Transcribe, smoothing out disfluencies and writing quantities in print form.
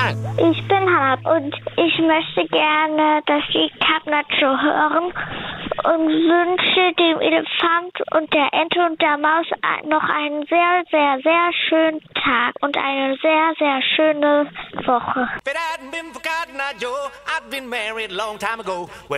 Ich bin Hannah und ich möchte gerne das Lied Carpaccio hören und wünsche dem Elefant und der Ente und der Maus noch einen sehr, sehr, sehr schönen Tag und eine sehr, sehr schöne Woche.